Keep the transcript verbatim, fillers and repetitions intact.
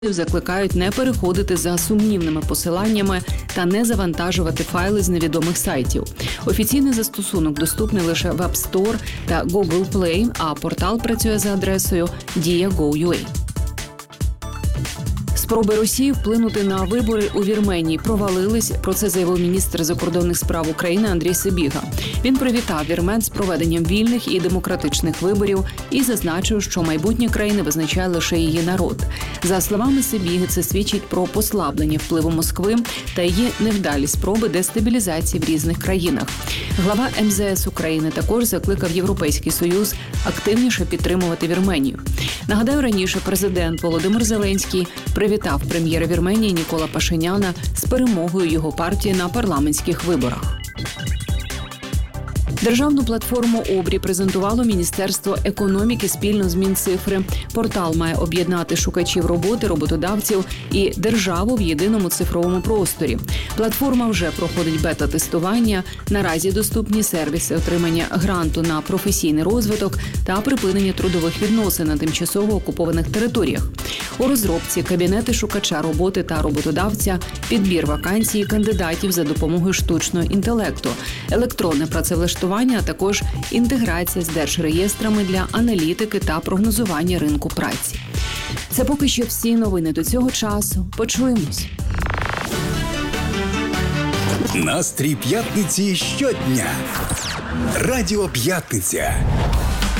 Закликають не переходити за сумнівними посиланнями та не завантажувати файли з невідомих сайтів. Офіційний застосунок доступний лише в App Store та Google Play, а портал працює за адресою дія крапка гов крапка ю а. Спроби Росії вплинути на вибори у Вірменії провалились. Про це заявив міністр закордонних справ України Андрій Сибіга. Він привітав вірмен з проведенням вільних і демократичних виборів і зазначив, що майбутнє країни визначає лише її народ. За словами Сибіги, це свідчить про послаблення впливу Москви та її невдалі спроби дестабілізації в різних країнах. Глава ем зе ес України також закликав Європейський Союз активніше підтримувати Вірменію. Нагадаю, раніше президент Володимир Зеленський привітав прем'єра Вірменії Нікола Пашиняна з перемогою його партії на парламентських виборах. Державну платформу «Обрій» презентувало Міністерство економіки спільно з Мінцифри. Портал має об'єднати шукачів роботи, роботодавців і державу в єдиному цифровому просторі. Платформа вже проходить бета-тестування. Наразі доступні сервіси отримання гранту на професійний розвиток та припинення трудових відносин на тимчасово окупованих територіях. У розробці кабінети шукача роботи та роботодавця, підбір вакансій кандидатів за допомогою штучного інтелекту, електронне працевлаштування, а також інтеграція з держреєстрами для аналітики та прогнозування ринку праці. Це поки що всі новини до цього часу. Почуємось. Настрій п'ятниці щодня. Радіо П'ятниця.